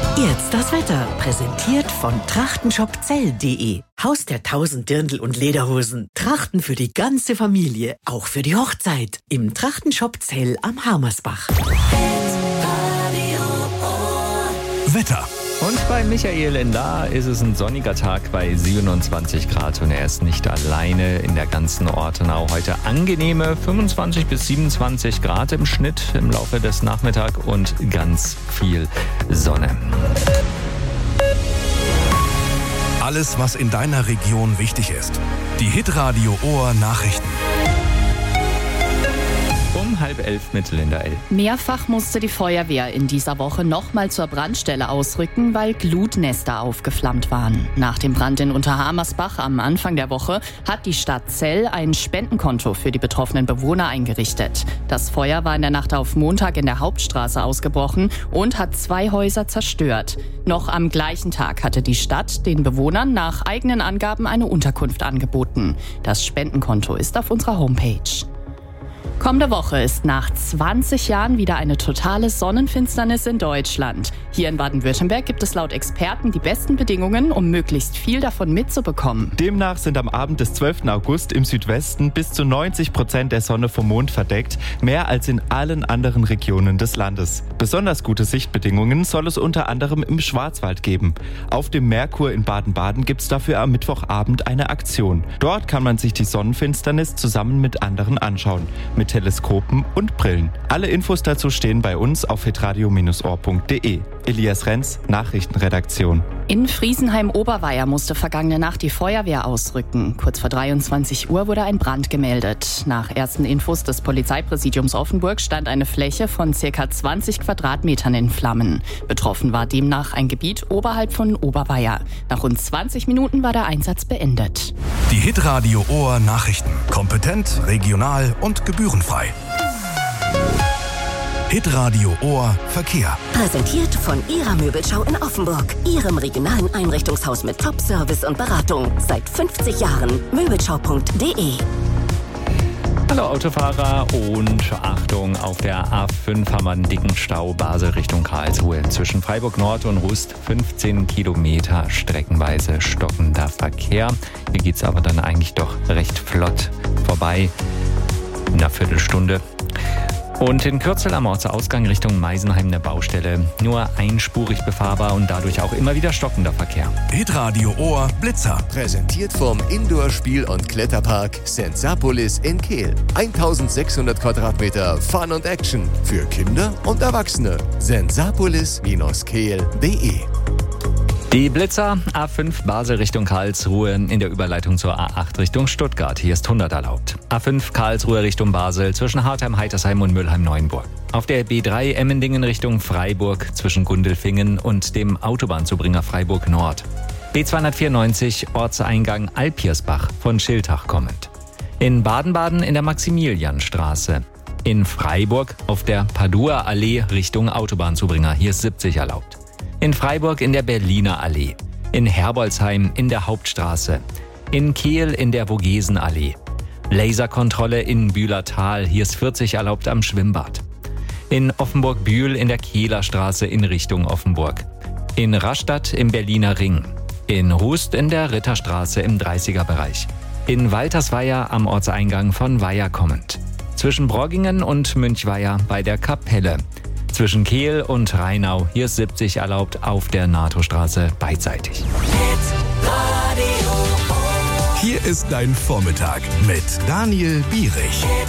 Jetzt das Wetter, präsentiert von trachtenshopzell.de. Haus der 1000 Dirndl und Lederhosen. Trachten für die ganze Familie, auch für die Hochzeit. Im Trachtenshop Zell am Harmersbach. Wetter. Und bei Michael in Lahr ist es ein sonniger Tag bei 27 Grad und er ist nicht alleine in der ganzen Ortenau. Heute angenehme 25 bis 27 Grad im Schnitt im Laufe des Nachmittags und ganz viel Sonne. Alles, was in deiner Region wichtig ist. Die Hitradio Ohr Nachrichten. Um 10:30 mit Linda L. Mehrfach musste die Feuerwehr in dieser Woche nochmal zur Brandstelle ausrücken, weil Glutnester aufgeflammt waren. Nach dem Brand in Unterhammersbach am Anfang der Woche hat die Stadt Zell ein Spendenkonto für die betroffenen Bewohner eingerichtet. Das Feuer war in der Nacht auf Montag in der Hauptstraße ausgebrochen und hat 2 Häuser zerstört. Noch am gleichen Tag hatte die Stadt den Bewohnern nach eigenen Angaben eine Unterkunft angeboten. Das Spendenkonto ist auf unserer Homepage. Kommende Woche ist nach 20 Jahren wieder eine totale Sonnenfinsternis in Deutschland. Hier in Baden-Württemberg gibt es laut Experten die besten Bedingungen, um möglichst viel davon mitzubekommen. Demnach sind am Abend des 12. August im Südwesten bis zu 90% der Sonne vom Mond verdeckt, mehr als in allen anderen Regionen des Landes. Besonders gute Sichtbedingungen soll es unter anderem im Schwarzwald geben. Auf dem Merkur in Baden-Baden gibt es dafür am Mittwochabend eine Aktion. Dort kann man sich die Sonnenfinsternis zusammen mit anderen anschauen. Mit Teleskopen und Brillen. Alle Infos dazu stehen bei uns auf hitradio-ohr.de. Elias Renz, Nachrichtenredaktion. In Friesenheim-Oberweier musste vergangene Nacht die Feuerwehr ausrücken. Kurz vor 23 Uhr wurde ein Brand gemeldet. Nach ersten Infos des Polizeipräsidiums Offenburg stand eine Fläche von ca. 20 Quadratmetern in Flammen. Betroffen war demnach ein Gebiet oberhalb von Oberweier. Nach rund 20 Minuten war der Einsatz beendet. Die Hitradio Ohr Nachrichten. Kompetent, regional und gebührenfrei. Hitradio Ohr Verkehr. Präsentiert von Ihrer Möbelschau in Offenburg. Ihrem regionalen Einrichtungshaus mit Top-Service und Beratung. Seit 50 Jahren. Möbelschau.de. Hallo Autofahrer und Achtung, auf der A5 haben wir einen dicken Stau Basel Richtung Karlsruhe. Zwischen Freiburg Nord und Rust 15 Kilometer streckenweise stockender Verkehr. Hier geht's aber dann eigentlich doch recht flott vorbei. In einer Viertelstunde. Und in Kürzel am Ortsausgang Richtung Meisenheim eine Baustelle. Nur einspurig befahrbar und dadurch auch immer wieder stockender Verkehr. Hitradio Ohr Blitzer. Präsentiert vom Indoor-Spiel- und Kletterpark Sensapolis in Kehl. 1600 Quadratmeter Fun und Action für Kinder und Erwachsene. Sensapolis-kehl.de. Die Blitzer A5 Basel Richtung Karlsruhe in der Überleitung zur A8 Richtung Stuttgart. Hier ist 100 erlaubt. A5 Karlsruhe Richtung Basel zwischen Hartheim, Heitersheim und Mülheim-Neuenburg. Auf der B3 Emmendingen Richtung Freiburg zwischen Gundelfingen und dem Autobahnzubringer Freiburg Nord. B294 Ortseingang Alpiersbach von Schiltach kommend. In Baden-Baden in der Maximilianstraße. In Freiburg auf der Padua Allee Richtung Autobahnzubringer. Hier ist 70 erlaubt. In Freiburg in der Berliner Allee, in Herbolzheim in der Hauptstraße, in Kehl in der Vogesenallee, Laserkontrolle in Bühlertal, hier ist 40 erlaubt am Schwimmbad, in Offenburg-Bühl in der Kehler Straße in Richtung Offenburg, in Rastatt im Berliner Ring, in Rust in der Ritterstraße im 30er-Bereich, in Waltersweier am Ortseingang von Weiher kommend, zwischen Broggingen und Münchweier bei der Kapelle, zwischen Kehl und Rheinau, hier ist 70 erlaubt auf der NATO-Straße beidseitig. Hier ist dein Vormittag mit Daniel Bierich.